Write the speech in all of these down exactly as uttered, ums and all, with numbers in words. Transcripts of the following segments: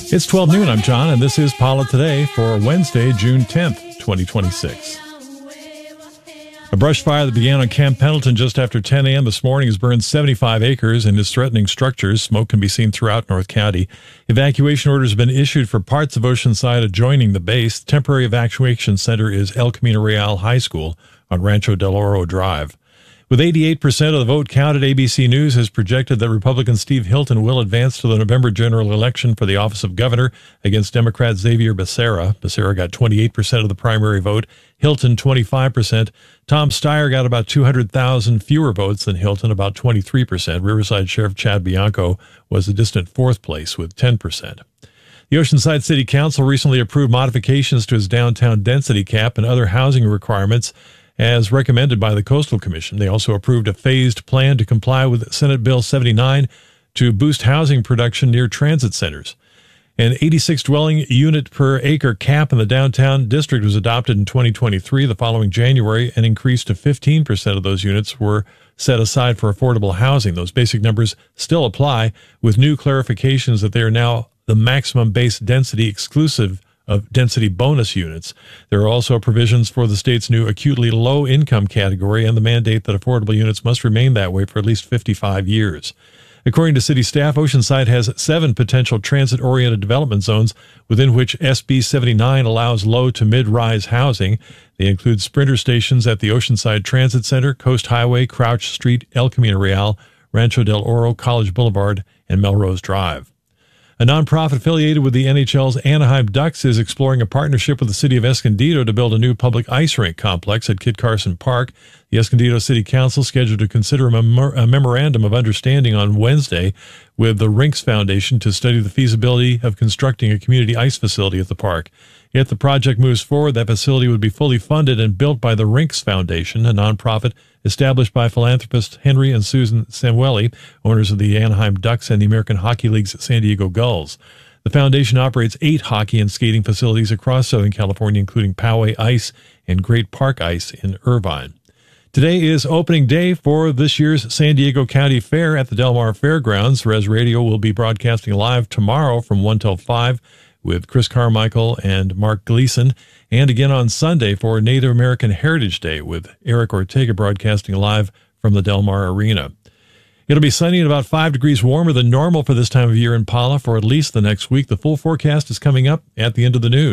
It's twelve noon. I'm John, and this is Paula Today for Wednesday, June tenth, twenty twenty-six. A brush fire that began on Camp Pendleton just after ten a.m. this morning has burned seventy-five acres and is threatening structures. Smoke can be seen throughout North County. Evacuation orders have been issued for parts of Oceanside adjoining the base. The temporary evacuation center is El Camino Real High School on Rancho del Oro Drive. With eighty-eight percent of the vote counted, A B C News has projected that Republican Steve Hilton will advance to the November general election for the office of governor against Democrat Xavier Becerra. Becerra got twenty-eight percent of the primary vote, Hilton twenty-five percent. Tom Steyer got about two hundred thousand fewer votes than Hilton, about twenty-three percent. Riverside Sheriff Chad Bianco was a distant fourth place with ten percent. The Oceanside City Council recently approved modifications to its downtown density cap and other housing requirements as recommended by the Coastal Commission. They also approved a phased plan to comply with Senate Bill seventy-nine to boost housing production near transit centers. An eighty-six dwelling unit per acre cap in the downtown district was adopted in twenty twenty-three. The following January, an increase to fifteen percent of those units were set aside for affordable housing. Those basic numbers still apply, with new clarifications that they are now the maximum base density exclusive of density bonus units. There are also provisions for the state's new acutely low income category and the mandate that affordable units must remain that way for at least fifty-five years. According to city staff, Oceanside has seven potential transit-oriented development zones within which S B seventy-nine allows low to mid-rise housing. They include sprinter stations at the Oceanside Transit Center, Coast Highway, Crouch Street, El Camino Real, Rancho del Oro, College Boulevard, and Melrose Drive. A nonprofit affiliated with the N H L's Anaheim Ducks is exploring a partnership with the city of Escondido to build a new public ice rink complex at Kit Carson Park. The Escondido City Council scheduled to consider a, mem- a memorandum of understanding on Wednesday with the Rinks Foundation to study the feasibility of constructing a community ice facility at the park. If the project moves forward, that facility would be fully funded and built by the Rinks Foundation, a nonprofit established by philanthropists Henry and Susan Samueli, owners of the Anaheim Ducks and the American Hockey League's San Diego Gulls. The foundation operates eight hockey and skating facilities across Southern California, including Poway Ice and Great Park Ice in Irvine. Today is opening day for this year's San Diego County Fair at the Del Mar Fairgrounds. Res Radio will be broadcasting live tomorrow from one till five with Chris Carmichael and Mark Gleason, and again on Sunday for Native American Heritage Day with Eric Ortega broadcasting live from the Del Mar Arena. It'll be sunny and about five degrees warmer than normal for this time of year in Pala for at least the next week. The full forecast is coming up at the end of the news.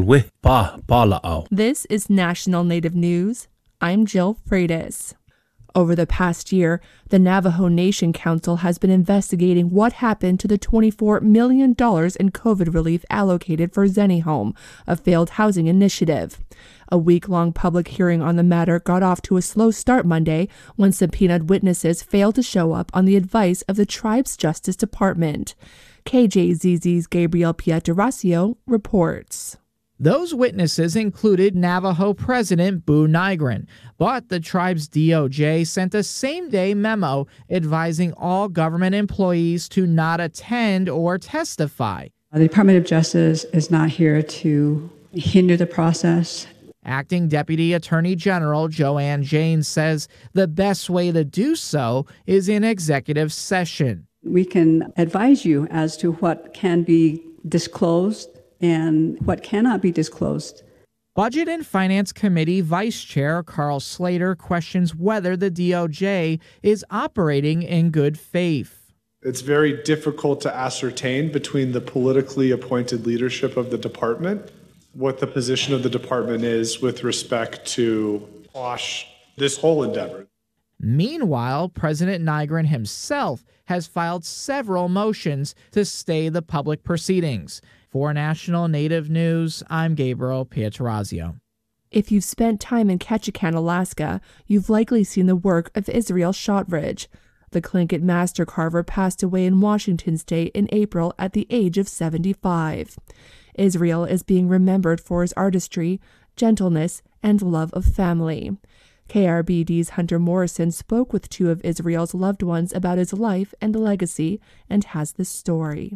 This is National Native News. I'm Jill Freitas. Over the past year, the Navajo Nation Council has been investigating what happened to the twenty-four million dollars in COVID relief allocated for Zenihome, a failed housing initiative. A week-long public hearing on the matter got off to a slow start Monday when subpoenaed witnesses failed to show up on the advice of the tribe's Justice Department. K J Z Z's Gabriel Pietrasio reports. Those witnesses included Navajo President Boo Nygren, but the tribe's D O J sent a same-day memo advising all government employees to not attend or testify. The Department of Justice is not here to hinder the process. Acting Deputy Attorney General Joanne Jane says the best way to do so is in executive session. We can advise you as to what can be disclosed and what cannot be disclosed. Budget and Finance Committee Vice Chair Carl Slater questions whether the D O J is operating in good faith. It's very difficult to ascertain between the politically appointed leadership of the department what the position of the department is with respect to quash this whole endeavor. Meanwhile, President Nygren himself has filed several motions to stay the public proceedings. For National Native News, I'm Gabriel Pietrasio. If you've spent time in Ketchikan, Alaska, you've likely seen the work of Israel Shotridge. The Tlingit master carver passed away in Washington state in April at the age of seventy-five. Israel is being remembered for his artistry, gentleness, and love of family. K R B D's Hunter Morrison spoke with two of Israel's loved ones about his life and legacy and has this story.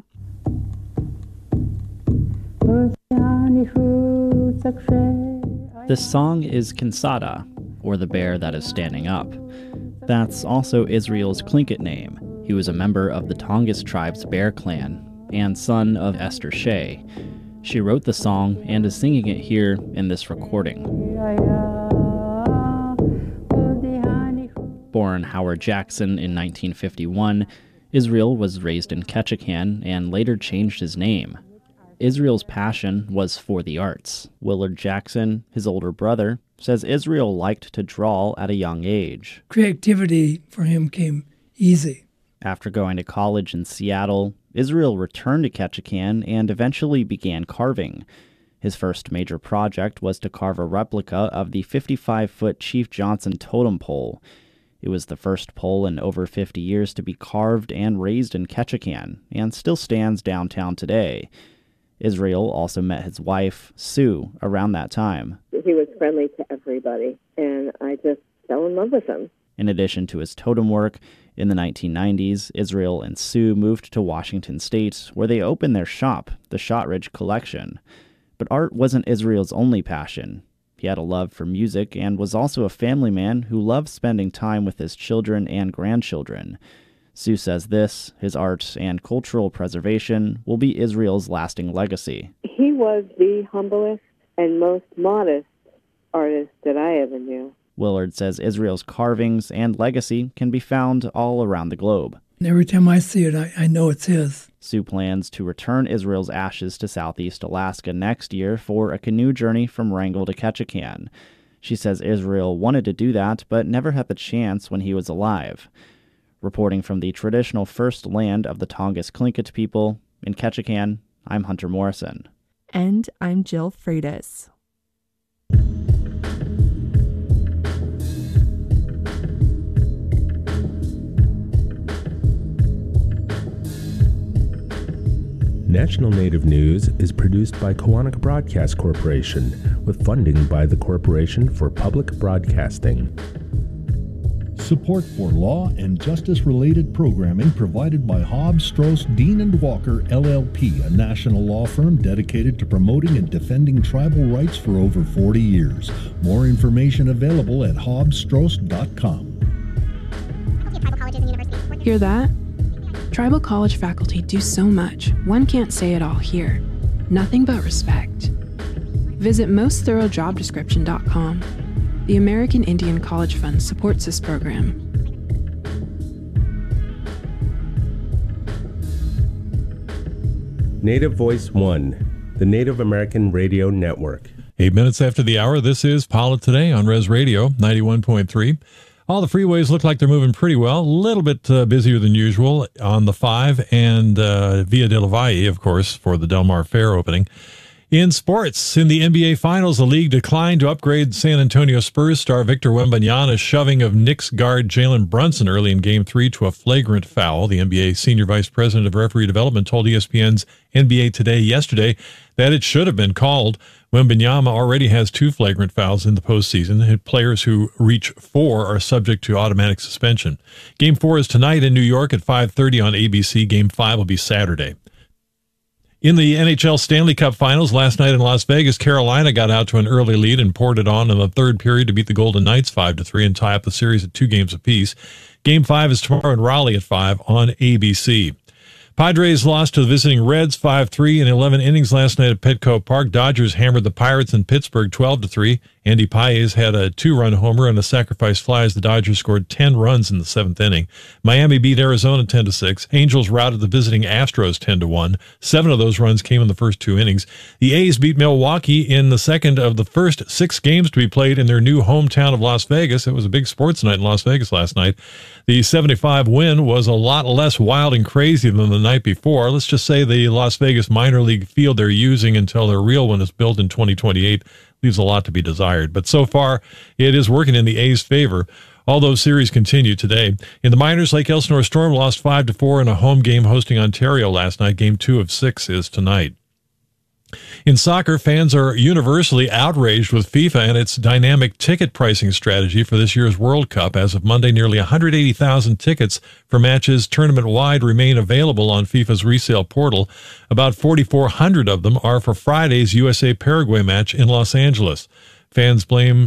The song is Kinsada, or the bear that is standing up. That's also Israel's Tlingit name. He was a member of the Tongass tribe's Bear Clan. and son of Esther Shea. She wrote the song and is singing it here in this recording. Born Howard Jackson in nineteen fifty-one, Israel was raised in Ketchikan and later changed his name. Israel's passion was for the arts. Willard Jackson, his older brother, says Israel liked to draw at a young age. Creativity for him came easy. After going to college in Seattle, Israel returned to Ketchikan and eventually began carving. His first major project was to carve a replica of the fifty-five foot Chief Johnson totem pole. It was the first pole in over fifty years to be carved and raised in Ketchikan, and still stands downtown today. Israel also met his wife, Sue, around that time. He was friendly to everybody, and I just fell in love with him. In addition to his totem work, in the nineteen nineties, Israel and Sue moved to Washington State, where they opened their shop, the Shotridge Collection. But art wasn't Israel's only passion. He had a love for music and was also a family man who loved spending time with his children and grandchildren. Sue says this, his art and cultural preservation, will be Israel's lasting legacy. He was the humblest and most modest artist that I ever knew. Willard says Israel's carvings and legacy can be found all around the globe. And every time I see it, I, I know it's his. Sue plans to return Israel's ashes to Southeast Alaska next year for a canoe journey from Wrangell to Ketchikan. She says Israel wanted to do that, but never had the chance when he was alive. Reporting from the traditional first land of the Tongass Tlingit people, in Ketchikan, I'm Hunter Morrison. And I'm Jill Freitas. National Native News is produced by Koahnic Broadcast Corporation with funding by the Corporation for Public Broadcasting. Support for law and justice-related programming provided by Hobbs, Strauss, Dean and Walker, L L P, a national law firm dedicated to promoting and defending tribal rights for over forty years. More information available at hobbs strauss dot com. Hear that? Tribal college faculty do so much, one can't say it all here. Nothing but respect. Visit most thorough job description dot com. The American Indian College Fund supports this program. Native Voice One, the Native American Radio Network. Eight minutes after the hour, this is Paula Today on Res Radio ninety-one point three. All the freeways look like they're moving pretty well. A little bit uh, busier than usual on the five and uh, Via de la Valle, of course, for the Del Mar Fair opening. In sports, in the N B A Finals, the league declined to upgrade San Antonio Spurs star Victor Wembanyama's shoving of Knicks guard Jalen Brunson early in Game three to a flagrant foul. The N B A Senior Vice President of Referee Development told E S P N's N B A Today yesterday that it should have been called. Wembanyama already has two flagrant fouls in the postseason. Players who reach four are subject to automatic suspension. Game four is tonight in New York at five thirty on A B C. Game five will be Saturday. In the N H L Stanley Cup Finals last night in Las Vegas, Carolina got out to an early lead and poured it on in the third period to beat the Golden Knights five to three and tie up the series at two games apiece. Game five is tomorrow in Raleigh at five on A B C. Padres lost to the visiting Reds five three in eleven innings last night at Petco Park. Dodgers hammered the Pirates in Pittsburgh twelve to three. Andy Paez had a two-run homer and a sacrifice fly as the Dodgers scored ten runs in the seventh inning. Miami beat Arizona ten to six. Angels routed the visiting Astros ten to one. Seven of those runs came in the first two innings. The A's beat Milwaukee in the second of the first six games to be played in their new hometown of Las Vegas. It was a big sports night in Las Vegas last night. The seventy-five win was a lot less wild and crazy than the night before. Let's just say the Las Vegas minor league field they're using until their real one is built in twenty twenty-eight leaves a lot to be desired. But so far, it is working in the A's favor. All those series continue today. In the minors, Lake Elsinore Storm lost five to four in a home game hosting Ontario last night. Game two of six is tonight. In soccer, fans are universally outraged with FIFA and its dynamic ticket pricing strategy for this year's World Cup. As of Monday, nearly one hundred eighty thousand tickets for matches tournament-wide remain available on FIFA's resale portal. About four thousand four hundred of them are for Friday's U S A-Paraguay match in Los Angeles. Fans blame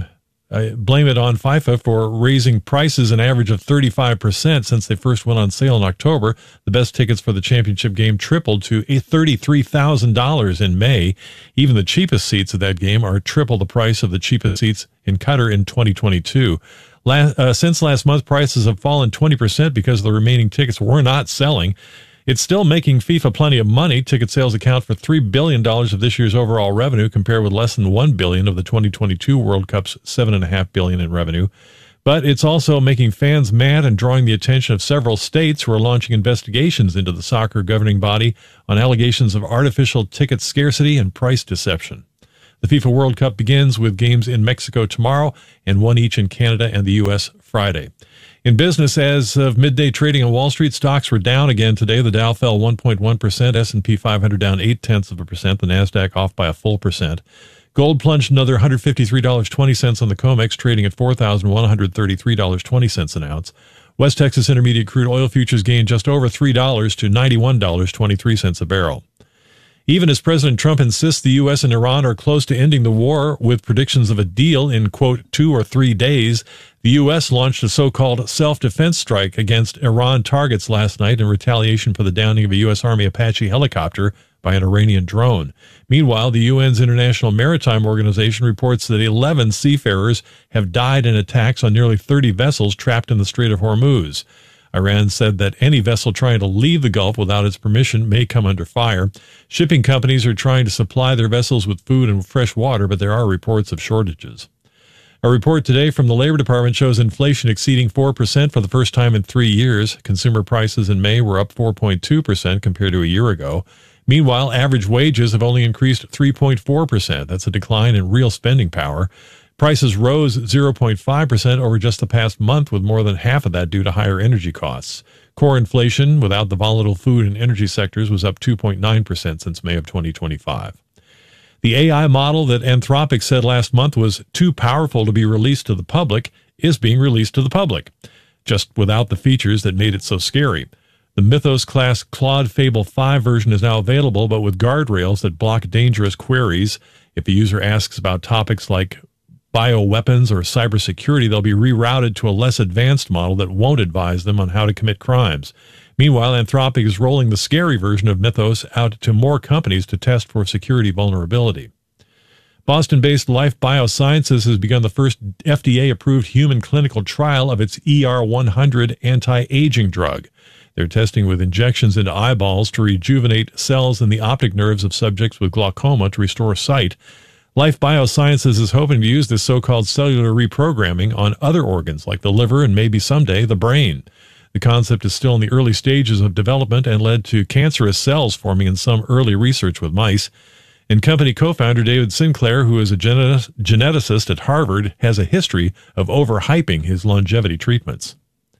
uh, blame it on FIFA for raising prices an average of thirty-five percent since they first went on sale in October. The best tickets for the championship game tripled to thirty-three thousand dollars in May. Even the cheapest seats of that game are triple the price of the cheapest seats in Qatar in twenty twenty-two. Last, uh, since last month, prices have fallen twenty percent because the remaining tickets were not selling. It's still making FIFA plenty of money. Ticket sales account for three billion dollars of this year's overall revenue, compared with less than one billion dollars of the twenty twenty-two World Cup's seven point five billion dollars in revenue. But it's also making fans mad and drawing the attention of several states who are launching investigations into the soccer governing body on allegations of artificial ticket scarcity and price deception. The FIFA World Cup begins with games in Mexico tomorrow and one each in Canada and the U S Friday. In business, as of midday trading on Wall Street, stocks were down again today. The Dow fell one point one percent, S and P five hundred down eight tenths of a percent, the Nasdaq off by a full percent. Gold plunged another one hundred fifty-three dollars and twenty cents on the COMEX, trading at four thousand one hundred thirty-three dollars and twenty cents an ounce. West Texas Intermediate crude oil futures gained just over three dollars to ninety-one dollars and twenty-three cents a barrel. Even as President Trump insists the U S and Iran are close to ending the war with predictions of a deal in, quote, two or three days, the U S launched a so-called self-defense strike against Iran targets last night in retaliation for the downing of a U S Army Apache helicopter by an Iranian drone. Meanwhile, the U N's International Maritime Organization reports that eleven seafarers have died in attacks on nearly thirty vessels trapped in the Strait of Hormuz. Iran said that any vessel trying to leave the Gulf without its permission may come under fire. Shipping companies are trying to supply their vessels with food and fresh water, but there are reports of shortages. A report today from the Labor Department shows inflation exceeding four percent for the first time in three years. Consumer prices in May were up four point two percent compared to a year ago. Meanwhile, average wages have only increased three point four percent. That's a decline in real spending power. Prices rose zero point five percent over just the past month, with more than half of that due to higher energy costs. Core inflation, without the volatile food and energy sectors, was up two point nine percent since May of twenty twenty-five. The A I model that Anthropic said last month was too powerful to be released to the public is being released to the public, just without the features that made it so scary. The Mythos-class Claude Fable five version is now available, but with guardrails that block dangerous queries. If the user asks about topics like bioweapons or cybersecurity, they'll be rerouted to a less advanced model that won't advise them on how to commit crimes. Meanwhile, Anthropic is rolling the scary version of Mythos out to more companies to test for security vulnerability. Boston-based Life Biosciences has begun the first F D A-approved human clinical trial of its E R one hundred anti-aging drug. They're testing with injections into eyeballs to rejuvenate cells in the optic nerves of subjects with glaucoma to restore sight. Life Biosciences is hoping to use this so-called cellular reprogramming on other organs like the liver and maybe someday the brain. The concept is still in the early stages of development and led to cancerous cells forming in some early research with mice. And company co-founder David Sinclair, who is a genet- geneticist at Harvard, has a history of overhyping his longevity treatments.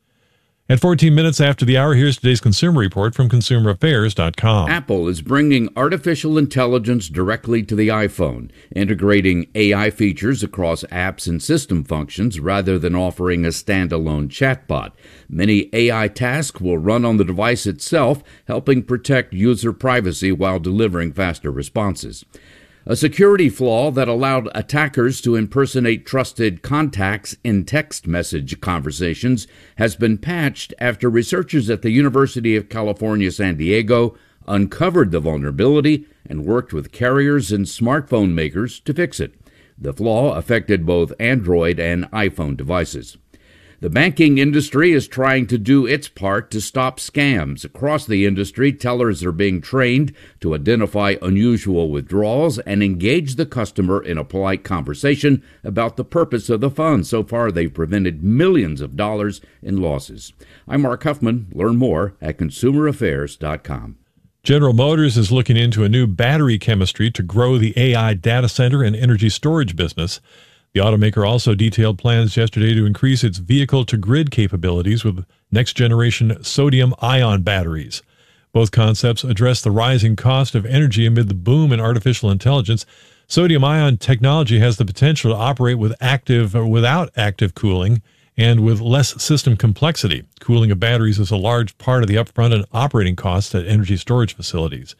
At fourteen minutes after the hour, here's today's consumer report from consumer affairs dot com. Apple is bringing artificial intelligence directly to the iPhone, integrating A I features across apps and system functions rather than offering a standalone chatbot. Many A I tasks will run on the device itself, helping protect user privacy while delivering faster responses. A security flaw that allowed attackers to impersonate trusted contacts in text message conversations has been patched after researchers at the University of California, San Diego uncovered the vulnerability and worked with carriers and smartphone makers to fix it. The flaw affected both Android and iPhone devices. The banking industry is trying to do its part to stop scams. Across the industry, tellers are being trained to identify unusual withdrawals and engage the customer in a polite conversation about the purpose of the funds. So far, they've prevented millions of dollars in losses. I'm Mark Huffman. Learn more at consumer affairs dot com. General Motors is looking into a new battery chemistry to grow the A I data center and energy storage business. The automaker also detailed plans yesterday to increase its vehicle-to-grid capabilities with next-generation sodium-ion batteries. Both concepts address the rising cost of energy amid the boom in artificial intelligence. Sodium-ion technology has the potential to operate with active or without active cooling and with less system complexity. Cooling of batteries is a large part of the upfront and operating costs at energy storage facilities.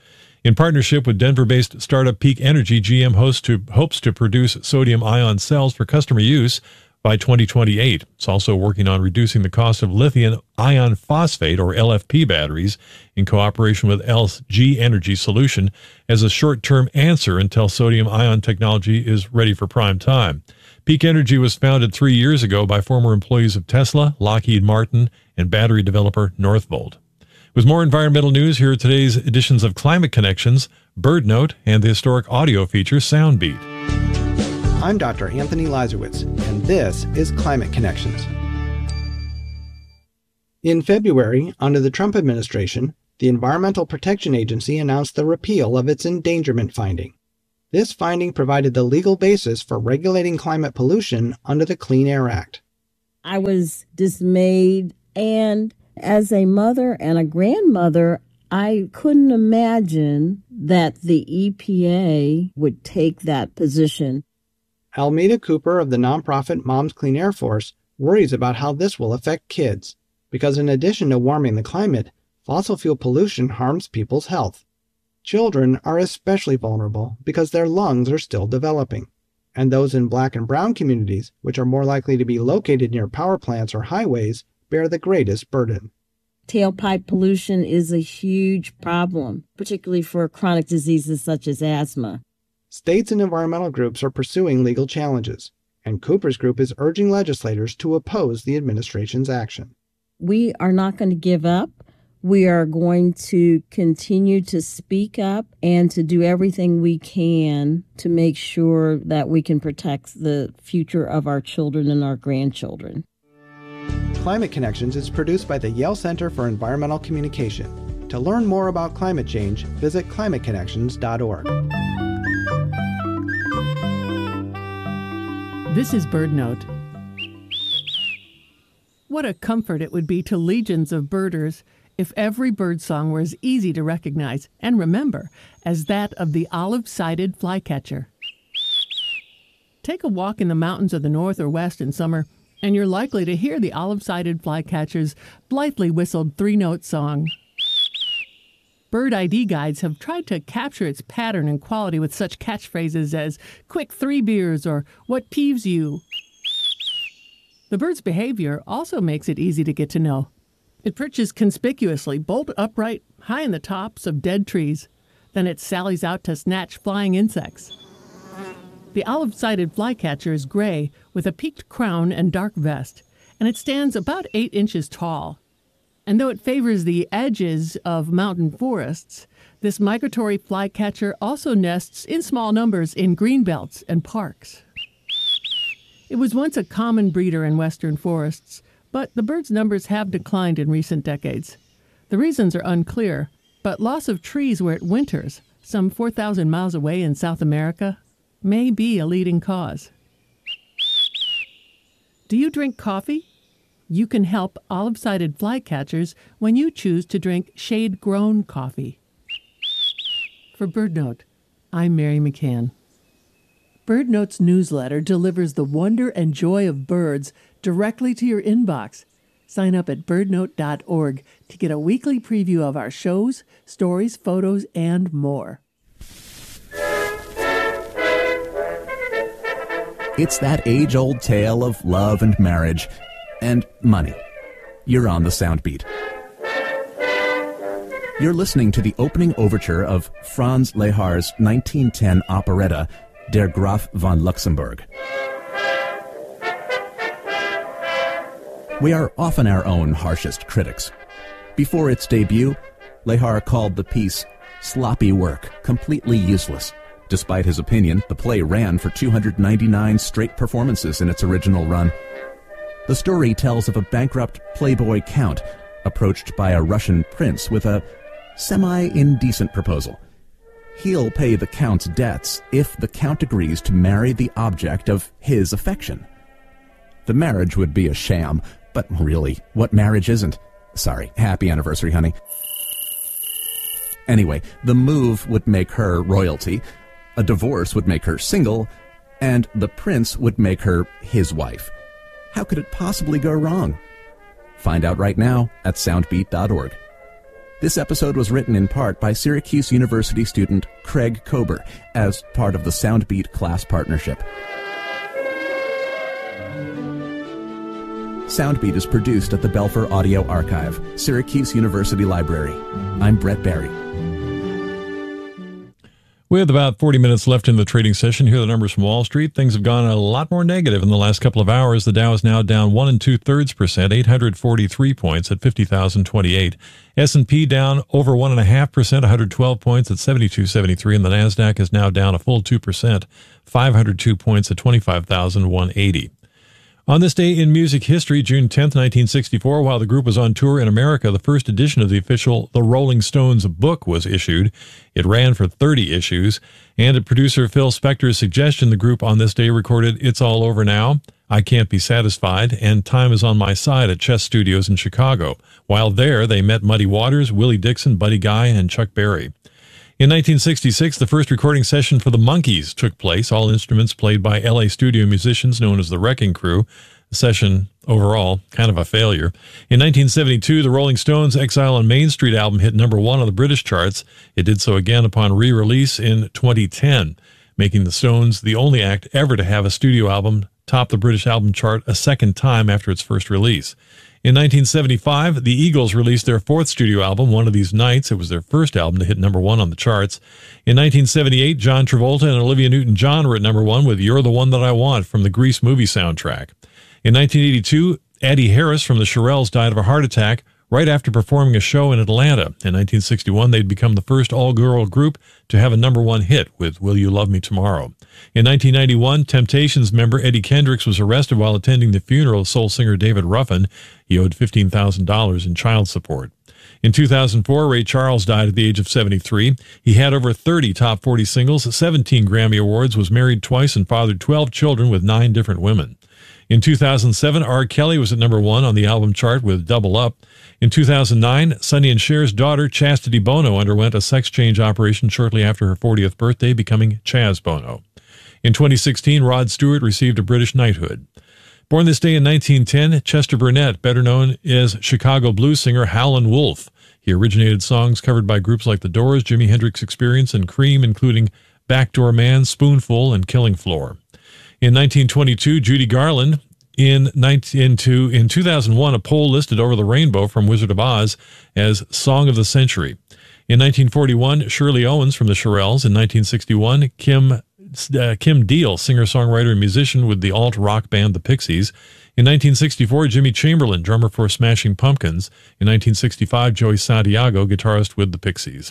In partnership with Denver-based startup Peak Energy, G M hopes to, hopes to produce sodium-ion cells for customer use by twenty twenty-eight. It's also working on reducing the cost of lithium iron phosphate, or L F P, batteries in cooperation with L G Energy Solution as a short-term answer until sodium-ion technology is ready for prime time. Peak Energy was founded three years ago by former employees of Tesla, Lockheed Martin, and battery developer Northvolt. With more environmental news, here are today's editions of Climate Connections, Bird Note, and the historic audio feature Soundbeat. I'm Doctor Anthony Lazarowitz, and this is Climate Connections. In February, under the Trump administration, the Environmental Protection Agency announced the repeal of its endangerment finding. This finding provided the legal basis for regulating climate pollution under the Clean Air Act. I was dismayed, and as a mother and a grandmother, I couldn't imagine that the E P A would take that position. Almeda Cooper of the nonprofit Moms Clean Air Force worries about how this will affect kids, because in addition to warming the climate, fossil fuel pollution harms people's health. Children are especially vulnerable because their lungs are still developing, and those in Black and Brown communities, which are more likely to be located near power plants or highways, bear the greatest burden. Tailpipe pollution is a huge problem, particularly for chronic diseases such as asthma. States and environmental groups are pursuing legal challenges, and Cooper's group is urging legislators to oppose the administration's action. We are not going to give up. We are going to continue to speak up and to do everything we can to make sure that we can protect the future of our children and our grandchildren. Climate Connections is produced by the Yale Center for Environmental Communication. To learn more about climate change, visit climate connections dot org. This is Bird Note. What a comfort it would be to legions of birders if every birdsong were as easy to recognize and remember as that of the olive-sided flycatcher. Take a walk in the mountains of the north or west in summer, and you're likely to hear the olive-sided flycatcher's blithely whistled three-note song. Bird I D guides have tried to capture its pattern and quality with such catchphrases as "quick three beers" or "what peeves you." The bird's behavior also makes it easy to get to know. It perches conspicuously, bolt upright, high in the tops of dead trees. Then it sallies out to snatch flying insects. The olive-sided flycatcher is gray with a peaked crown and dark vest, and it stands about eight inches tall. And though it favors the edges of mountain forests, this migratory flycatcher also nests in small numbers in greenbelts and parks. It was once a common breeder in western forests, but the bird's numbers have declined in recent decades. The reasons are unclear, but loss of trees where it winters, some four thousand miles away in South America, may be a leading cause. Do you drink coffee? You can help olive-sided flycatchers when you choose to drink shade-grown coffee. For BirdNote, I'm Mary McCann. BirdNote's newsletter delivers the wonder and joy of birds directly to your inbox. Sign up at bird note dot org to get a weekly preview of our shows, stories, photos, and more. It's that age-old tale of love and marriage and money. You're on the Soundbeat. You're listening to the opening overture of Franz Lehar's nineteen ten operetta, Der Graf von Luxemburg. We are often our own harshest critics. Before its debut, Lehar called the piece sloppy work, completely useless. Despite his opinion, the play ran for two hundred ninety-nine straight performances in its original run. The story tells of a bankrupt playboy count approached by a Russian prince with a semi-indecent proposal. He'll pay the count's debts if the count agrees to marry the object of his affection. The marriage would be a sham, but really, what marriage isn't? Sorry, happy anniversary, honey. Anyway, the move would make her royalty, a divorce would make her single, and the prince would make her his wife. How could it possibly go wrong? Find out right now at soundbeat dot org. This episode was written in part by Syracuse University student Craig Kober as part of the Soundbeat class partnership. Soundbeat is produced at the Belfer Audio Archive, Syracuse University Library. I'm Brett Barry. With about forty minutes left in the trading session, here are the numbers from Wall Street. Things have gone a lot more negative in the last couple of hours. The Dow is now down one and two thirds percent, eight hundred forty-three points at fifty thousand twenty-eight. S and P down over one and a half percent, one hundred twelve points at seventy-two seventy-three, and the Nasdaq is now down a full two percent, five hundred two points at twenty-five thousand one hundred eighty. On this day in music history, June tenth, nineteen sixty-four, while the group was on tour in America, the first edition of the official The Rolling Stones book was issued. It ran for thirty issues, and at producer Phil Spector's suggestion, the group on this day recorded It's All Over Now, I Can't Be Satisfied, and Time Is On My Side at Chess Studios in Chicago. While there, they met Muddy Waters, Willie Dixon, Buddy Guy, and Chuck Berry. In nineteen sixty-six, the first recording session for the Monkees took place, all instruments played by L A studio musicians known as the Wrecking Crew. The session, overall, kind of a failure. In nineteen seventy-two, the Rolling Stones' Exile on Main Street album hit number one on the British charts. It did so again upon re-release in twenty ten, making the Stones the only act ever to have a studio album top the British album chart a second time after its first release. In nineteen seventy-five, the Eagles released their fourth studio album, One of These Nights. It was their first album to hit number one on the charts. In nineteen seventy-eight, John Travolta and Olivia Newton-John were at number one with You're the One That I Want from the Grease movie soundtrack. In nineteen eighty-two, Addie Harris from the Shirelles died of a heart attack right after performing a show in Atlanta. In nineteen sixty-one, they'd become the first all-girl group to have a number one hit with Will You Love Me Tomorrow. In nineteen ninety-one, Temptations member Eddie Kendricks was arrested while attending the funeral of soul singer David Ruffin. He owed fifteen thousand dollars in child support. In two thousand four, Ray Charles died at the age of seventy-three. He had over thirty top forty singles, seventeen Grammy Awards, was married twice, and fathered twelve children with nine different women. In two thousand seven, R. Kelly was at number one on the album chart with Double Up. In two thousand nine, Sonny and Cher's daughter, Chastity Bono, underwent a sex change operation shortly after her fortieth birthday, becoming Chaz Bono. In twenty sixteen, Rod Stewart received a British knighthood. Born this day in nineteen ten, Chester Burnett, better known as Chicago blues singer Howlin' Wolf. He originated songs covered by groups like The Doors, Jimi Hendrix Experience, and Cream, including Backdoor Man, Spoonful, and Killing Floor. In nineteen twenty-two, Judy Garland. In, nineteen, in two thousand one, a poll listed Over the Rainbow from Wizard of Oz as Song of the Century. In nineteen forty-one, Shirley Owens from the Shirelles. In nineteen sixty-one, Kim, uh, Kim Deal, singer-songwriter and musician with the alt-rock band The Pixies. In nineteen sixty-four, Jimmy Chamberlin, drummer for Smashing Pumpkins. In nineteen sixty-five, Joey Santiago, guitarist with The Pixies.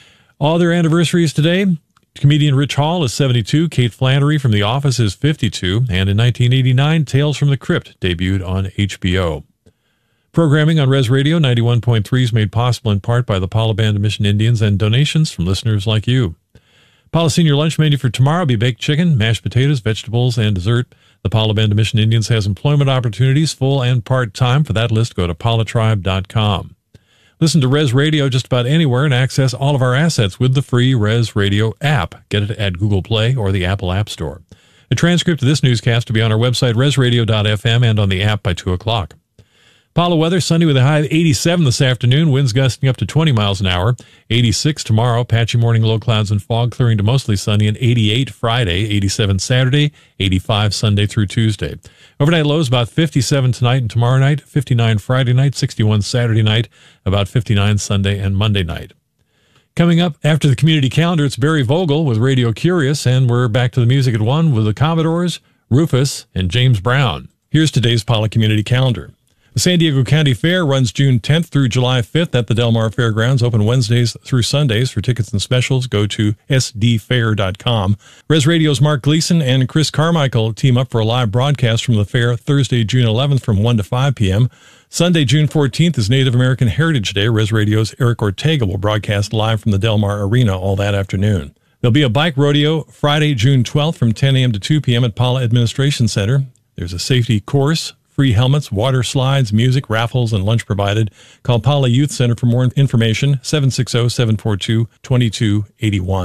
All their anniversaries today. Comedian Rich Hall is seventy-two, Kate Flannery from The Office is fifty-two, and in nineteen eighty-nine, Tales from the Crypt debuted on H B O. Programming on Res Radio ninety-one point three is made possible in part by the Paula Band of Mission Indians and donations from listeners like you. Paula Senior Lunch menu for tomorrow will be baked chicken, mashed potatoes, vegetables, and dessert. The Paula Band of Mission Indians has employment opportunities, full and part-time. For that list, go to paula tribe dot com. Listen to Res Radio just about anywhere and access all of our assets with the free Res Radio app. Get it at Google Play or the Apple App Store. A transcript of this newscast will be on our website, res radio dot f m, and on the app by two o'clock. Paula weather, sunny with a high of eighty-seven this afternoon, winds gusting up to twenty miles an hour. eighty-six tomorrow, patchy morning low clouds and fog, clearing to mostly sunny, and eighty-eight Friday, eighty-seven Saturday, eighty-five Sunday through Tuesday. Overnight lows about fifty-seven tonight and tomorrow night, fifty-nine Friday night, sixty-one Saturday night, about fifty-nine Sunday and Monday night. Coming up after the community calendar, it's Barry Vogel with Radio Curious, and we're back to the music at one with the Commodores, Rufus, and James Brown. Here's today's Paula Community Calendar. The San Diego County Fair runs June tenth through July fifth at the Del Mar Fairgrounds, open Wednesdays through Sundays. For tickets and specials, go to s d fair dot com. Res Radio's Mark Gleason and Chris Carmichael team up for a live broadcast from the fair Thursday, June eleventh from one to five p.m. Sunday, June fourteenth is Native American Heritage Day. Res Radio's Eric Ortega will broadcast live from the Del Mar Arena all that afternoon. There'll be a bike rodeo Friday, June twelfth from ten a.m. to two p.m. at Paula Administration Center. There's a safety course, free helmets, water slides, music, raffles, and lunch provided. Call Paula Youth Center for more information, seven six zero, seven four two, two two eight one.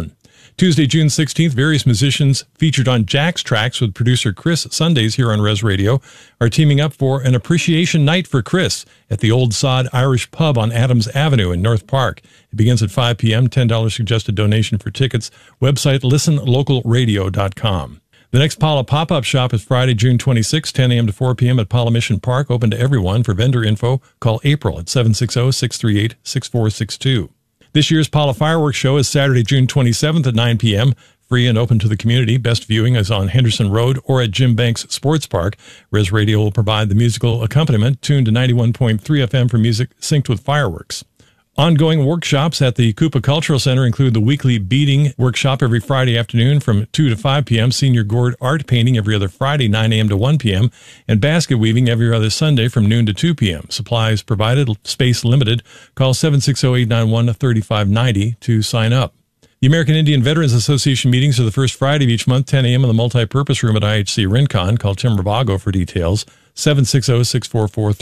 Tuesday, June sixteenth, various musicians featured on Jack's Tracks with producer Chris Sundays here on Res Radio are teaming up for an appreciation night for Chris at the Old Sod Irish Pub on Adams Avenue in North Park. It begins at five p.m., ten dollars suggested donation for tickets. Website listen local radio dot com. The next Pala pop-up shop is Friday, June twenty-sixth, ten a.m. to four p.m. at Pala Mission Park, open to everyone. For vendor info, call April at seven six zero, six three eight, six four six two. This year's Pala Fireworks Show is Saturday, June twenty-seventh at nine p.m., free and open to the community. Best viewing is on Henderson Road or at Jim Banks Sports Park. Res Radio will provide the musical accompaniment, tuned to ninety-one point three F M for music synced with fireworks. Ongoing workshops at the Coupa Cultural Center include the weekly beading workshop every Friday afternoon from two to five p.m., senior gourd art painting every other Friday, nine a.m. to one p.m., and basket weaving every other Sunday from noon to two p.m. Supplies provided, space limited. Call seven six zero, eight nine one, three five nine zero to sign up. The American Indian Veterans Association meetings are the first Friday of each month, ten a.m. in the multi-purpose room at I H C Rincon. Call Tim Ravago for details, seven six zero, six four four,